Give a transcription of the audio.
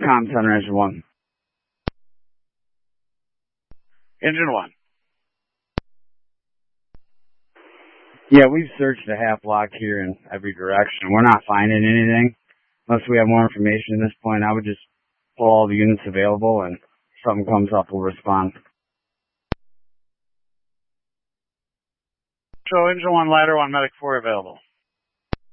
Com Center, Engine 1. Engine 1. Yeah, we've searched a half block here in every direction. We're not finding anything. Unless we have more information at this point, I would just pull all the units available, and if something comes up, we'll respond. Show Engine 1, Ladder 1, Medic 4 available.